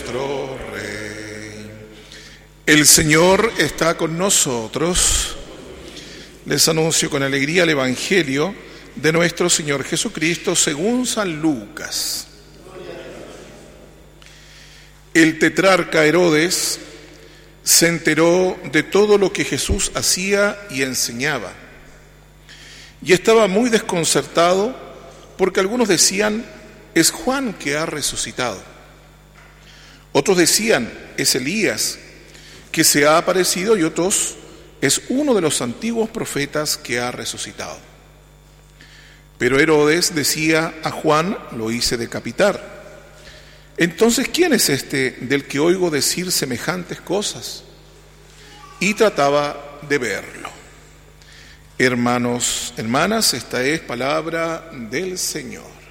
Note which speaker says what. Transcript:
Speaker 1: nuestro Rey. El Señor está con nosotros. Les anuncio con alegría el Evangelio de nuestro Señor Jesucristo según San Lucas. El tetrarca Herodes se enteró de todo lo que Jesús hacía y enseñaba, y estaba muy desconcertado porque algunos decían: es Juan que ha resucitado. Otros decían: es Elías que se ha aparecido, y otros: es uno de los antiguos profetas que ha resucitado. Pero Herodes decía: a Juan lo hice decapitar. Entonces, ¿quién es este del que oigo decir semejantes cosas? Y trataba de verlo. Hermanos, hermanas, esta es palabra del Señor.